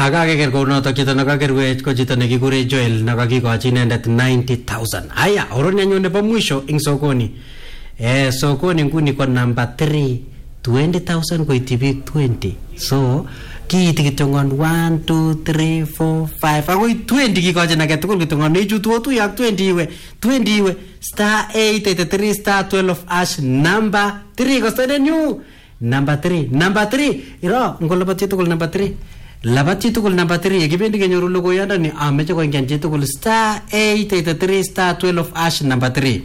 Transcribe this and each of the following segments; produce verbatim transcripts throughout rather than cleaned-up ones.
Aga keker konotok chito nakakerwech ko chito nekikure Joel nakakikochi inendet ninety thousand. Haya, oroni anyun nebo mwisho ing sokoni. Eh, sokoni nguni ko number three, twenty thousand koityi biik twenty. So, kiiti kitongon one, two, three, four, five. Akoi twenty kikochin age tugul kitongon. Ichutu otu yak twenty iwe. twenty iwe. Star eight eighty-three star twelve hash number three. Kostone new. Number three. Number three. Iro, ngolabat chitugul number three. Labat chitugul number three. Kibendi kenyoru logoyandani ameche koingian chitugul star eight eighty-three star twelve hash number three.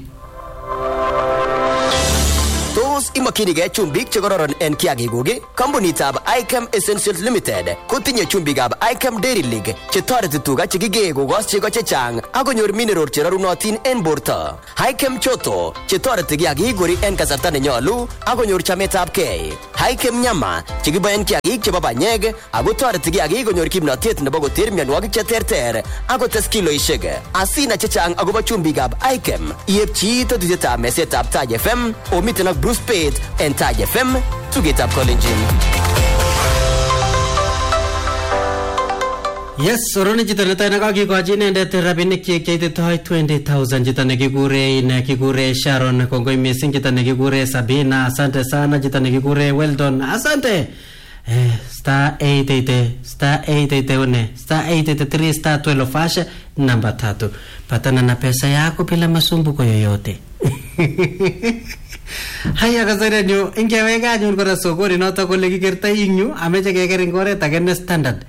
Imakinige chumbik chekororon en kiagikuk, kampunitab Icam Essentials Limited kotinye chumbikab Icam Dairy League chetoreti tuga chekigee kokos chego chechang akonyor mineral cherorunotin en borto. Icam Choto chetoreti kiagik kori en kasarta nenyolu akonyor chametabgei. Icam Nyama chekiboen kiagik chebo banyek akotoreti kiagik konyor kimnotet nebo koter mionwogik cheterter akotes kiloishek. Asina chechang akobo chumbikab Icam iepchi tetutyetab mesetab Taj F M omiten ak Bruce Pate en Taj F M tugetab Kolenjin. Yes, soroni chito netai nakakikochi inendet rabinik chik cheititoi twenty thousand. Chito nekikure ine kikure Sharon, kongoi missing. Chito nekikure Sabina, asante sana. Chito nekikure Weldon, asante. Eh, star eight eighty star eight eighty one star eight eighty-three star twelve hash namba tatu. Patana na pesa yako bila masumbuko yoyote. Haya kasere nyo ingeweka nyun kora sokoni noto kole kikerta inyu ameche keker ing oret age ne standard.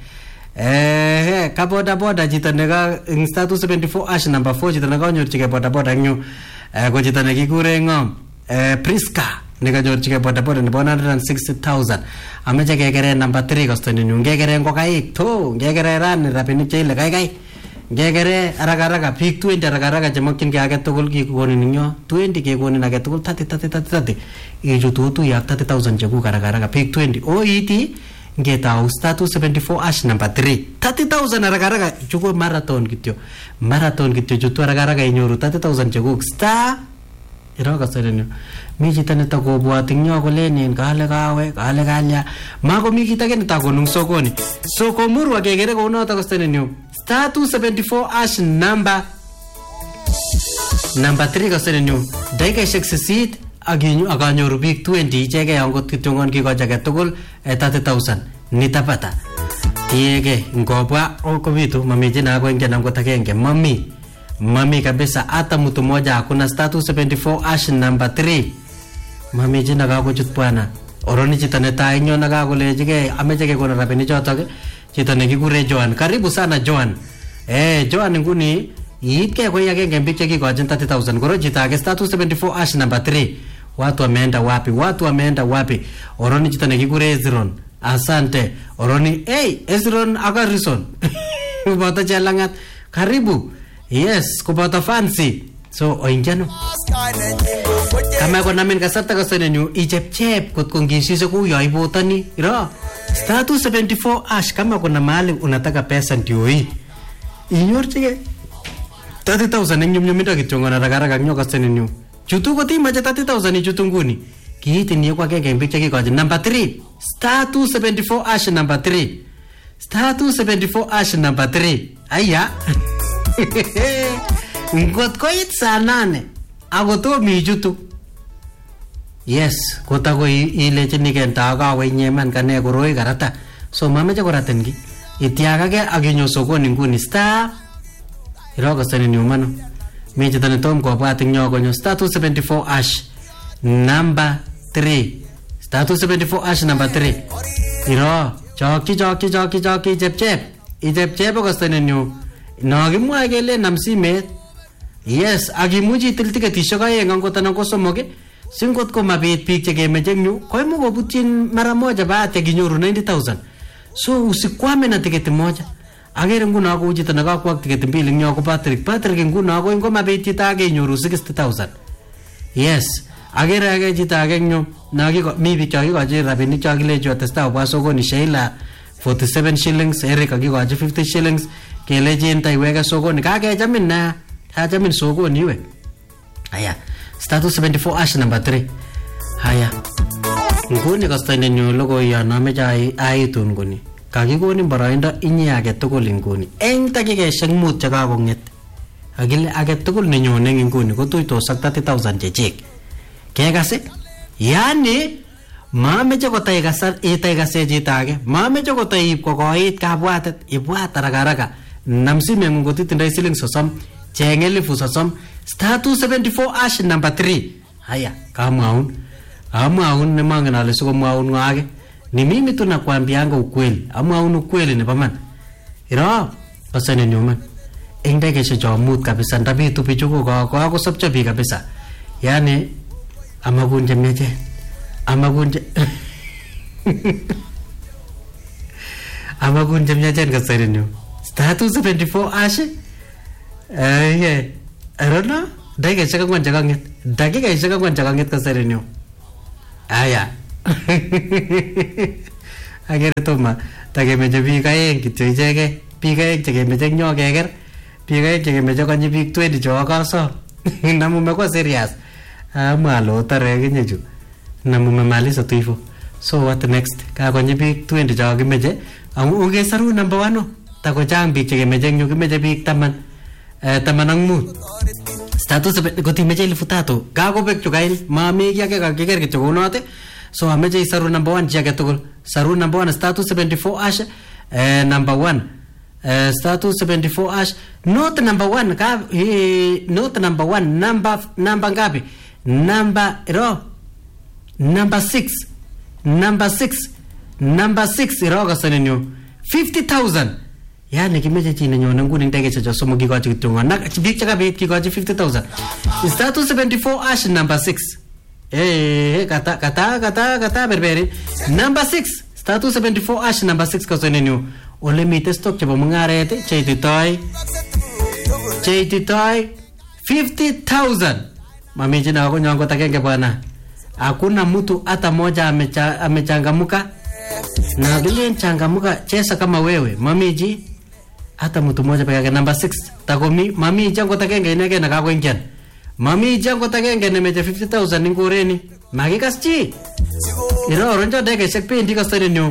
Eh ka boda boda chito neka ing status seventy-four hash number four chito nekanyorchike boda boda nyu eh ko chito nekikure ngom eh Priska nekanyorchike boda boda nebo one hundred sixty thousand. Ameche kekere number three kostoni nyu ngekere ngokaik to ngekere ran rabinik cheile kai kai. Ngekere araga araga pick twenty araga araga chemokyingei age tugul kikonin nyo twenty kekonin age tugul thirty thirty thirty thirty. Ichutu tu yak thirty thousand chekuk araga araga pick twenty. O iti ngetau status seventy-four hash number three. thirty thousand araga araga chuko marathon kityo. Marathon kityo chutu araga araga inyoru thirty thousand chekuk star. Iro kasere mi chito netakobwati nyo kolenen kale kawe kale kalya makomi kit age netakonung sokoni. So komurwa kekere kounoto kostene nyo star two seventy-four hash number number three kostene nyo dakikaishek sisit akinyu akanyoru biik twenty ichegei angot kityongon kikochi age tugul thirty thousand nitapata tiege ngobwa okobitu mami na ako ingen angot agenge mami mami kabisa hata mtu mmoja hakuna status seventy-four hash number three mami jina kakochut bwana oroni chito netai nyo nakakolechige ameche kekona rabinik chotok chito nekikure Joan. Karibu sana Joan. Eh Joan nguni iitke kwa agenge biik chekikochin thirty thousand koro chito age status seventy-four hash number three. Watu wameenda wapi? Watu wameenda wapi? Oroni chito nekikure Ezron. Asante. Oroni hey Ezron Agarison. Kubata Jalangat. Karibu. Yes, kubata fancy. So oinjano. Kama ko namin kasarta kasene nyu ichepchep kot kongisise ku yoibotani. Iro. Status seventy-four hash kama kuna mahali unataka pesa ndio hii. Inyorchike thirty thousand nyumnyuminda kichongo na ragaraga nyoka kasene nyu. Chutu ko ti maje thirty thousand chutu nguni. Kiiti ni kwa kenge mbiche kikoje number three. Star two seventy-four hash number three. Star two seventy-four hash number three. Aya. Ngot ko it saa nane agoto mi chutu. Yes, kota ko ileche nikenta akawe nyeman kane koroi karata. So mameche koratengi. Itiaga ke aginyo sokoni nguni star. Iroko sene ni umano. Mi chito netom kobwat ing nyo konyo star two seventy-four hash number three. Star two seventy-four hash number three. Iro, choki choki choki choki chep chep. Ichep chep ko sene nyu. Nagimwa kele namsimet. Yes, agimuji til tiketishek aeng angot anan ko somok. Singot ko mabit biik chekemeche nyu koimu kobutyin mara moja baate kinyoru ninety thousand. So usikwame na tiketi moja. Agere nguno ako chito nakakwak tiketi mbili nyo ko Patrick. Patrick nguno ako ingo mabit chito age nyoru sixty thousand. Yes, agere age chito age nyo nakiko mi biik chakikochi rabinik chakilecho testa obwa sokoni Sheila forty-seven shillings, Eric akikochi fifty shillings, kelechen taiweka sokoni kakechamin na hachamin sokoni iwe. Aya status seventy-four hash number three. Haya nguni kastoine nyo logo ya namecha aitun nguni kakikonin boroindo inye age tugul nguni eng dakikaishek mut chekakong'et akile age tugul nenyone nguni kotuitos ak thirty thousand chechik kekase yani mameche kotai kasar itai kase chito age mameche kotai ip kokoit kabwatet ibwat haraka haraka nam simeng'ung kotitindoi siling sosom cheng elifu sosom star two seventy-four ash number three. Haya kamwaun amwaun nemangen ale sikomwaun ng'o age ni mimi tu nakwambianga ukweli amwaun ukweli nebo man iro kasane nyuman eng dakikaishek cho mut kabisa ndabitu bichu kokakosopcho biik kabisa yani amakun chemyachen amakun amakun chemyachen kasane nyu star two seventy-four ash eh yeah I don't know dakikaishek angwan chekang'et dakikaishek angwan chekang'et kasane nyu aya agere toma takemeche biik aeng kityo ichegei biik aeng chekemeche nyo keker biik aeng chekemeche konyi biik twenty cho kaso namume kwa serious amwalo tare kinye chu namume malisa tu hivyo so what next kakonyi biik twenty cho kimeche amu ungesaru number one takochang biik chekemeche nyo kimeche biik taman eh taman ak mut status kotimeche elfu tatu kakobek chu kain mami ki age kakiker kityo kunote so ameche isaru number one chi age tugul saru number one star two seventy-four ash eh number one eh star two seventy-four ash not number one ka eh, not number one number number ngapi number ro number six number six number six ro kasane nyo fifty thousand yani kimeche chi nenyone nguni ndege cho somo kikochi kitungo na biik chakabit kikochi fifty thousand star two seventy-four ash number six eh kata kata kata kata berberi number six star two seventy-four ash number six kasane nyo ole mite stock chebo mungaret cheititoi cheititoi fifty thousand mami na wako nyongo takenge bwana hakuna mtu hata moja amecha, amechangamuka na vile changamuka chesa kama wewe mamiji hata mtu moja peke yake number six takomi mami jango takenge inege na kako injan mami jango takenge nemeje fifty thousand ngoreni magikaschi iro ronjo dege sekpendi kastere nyo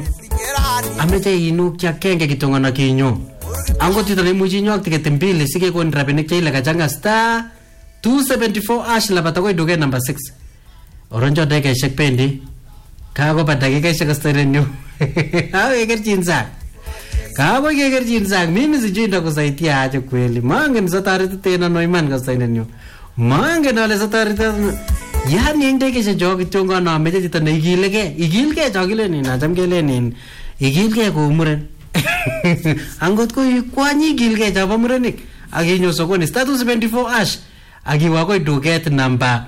ameche inuk cha kenge kitongo na kinyo ango titole muji nyok tikete mbili sike kon rabinik chile kachanga star two seventy-four ash la batako iduge number six oronjo dege sekpendi kago badage keshe kastere nyo awe gerchinza kago gerchinza mimi sijui kusaidia aje kweli mangen satarite tena no iman kasaina nyo mangen ale satarite yani ndege se jogi tonga na meje tita ne igilege igilge jogile ni na jamgele ni igilge ko umuren angot ko kwani igilge jaba murenik aginyo sokoni star two seventy-four ash agiwa ko duget number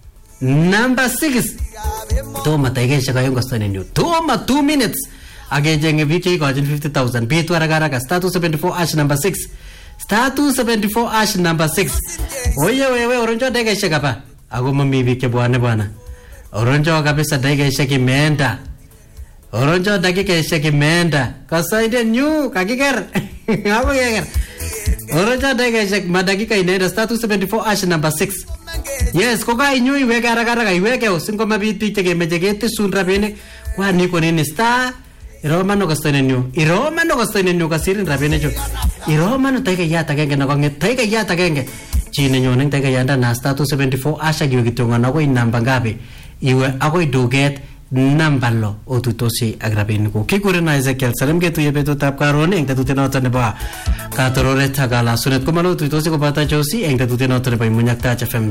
number six toma taigesha kayo ngostone nyo toma two minutes agejenge biche ikojin fifty thousand bitu haraka star two seventy-four ash number six star two seventy-four ash number six oye wewe oronjo degesha kapa ako mami bike bwana bwana oronjo kabisa degesha kimeenda oronjo degesha kimeenda kasaide nyu kakiker ako yeker oronjo degesha madakika inaenda star two seventy-four ash number six. Yes, koka inyo iweke haraka haraka iweke usingo mabiti cheke mejegete sunra bene kwa niko nini star iroma no kastone nyo iroma no kastone nyo kasirin rabene jo iroma no taika yata kenge na konge taika yata kenge chine nyo neng taika yanda na star two seventy-four asha kiwe kitonga na koi namba ngapi iwe akoi duget namba lo otutosi agrabene ko kikure na Ezekiel salam ke tuye beto tap karone engta tutena otane ba katorore tagala sunet ko mano otutosi ko bata josi engta tutena otane ba munyak ta H F M